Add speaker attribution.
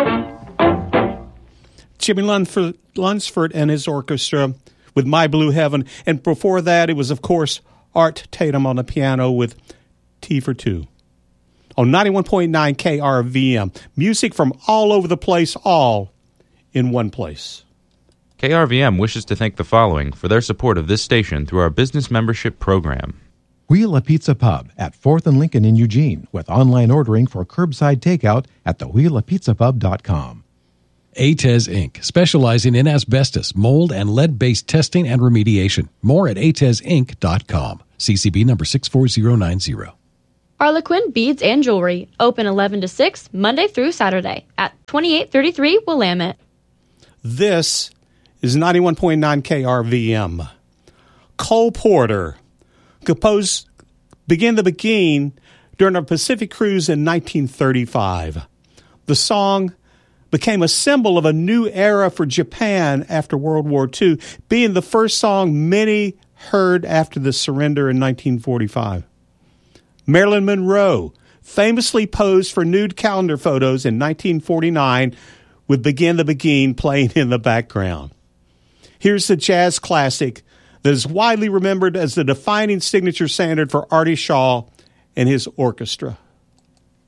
Speaker 1: Jimmy Lunsford and his orchestra with My Blue Heaven. And before that, it was, of course, Art Tatum on the piano with Tea for Two. On 91.9 KRVM. Music from all over the place, all in one place.
Speaker 2: KRVM wishes to thank the following for their support of this station through our business membership program.
Speaker 3: Wheel a Pizza Pub at 4th and Lincoln in Eugene with online ordering for curbside takeout at thewheelapizzapub.com.
Speaker 4: ATES Inc., specializing in asbestos, mold, and lead-based testing and remediation. More at atesinc.com. CCB number 64090.
Speaker 5: Harlequin Beads and Jewelry, open 11 to 6, Monday through Saturday at 2833 Willamette.
Speaker 1: This is 91.9 KRVM. Cole Porter composed Begin the Beguine during a Pacific cruise in 1935. The song became a symbol of a new era for Japan after World War II, being the first song many heard after the surrender in 1945. Marilyn Monroe famously posed for nude calendar photos in 1949 with Begin the Beguine playing in the background. Here's the jazz classic that is widely remembered as the defining signature standard for Artie Shaw and his orchestra.